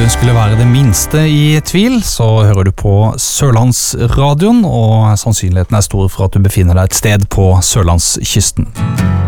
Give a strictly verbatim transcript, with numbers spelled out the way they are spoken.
skulle være det minste i tvil, så hører du på Sørlandsradioen, og sannsynligheten er stor for at du befinner deg et sted på Sørlandskysten.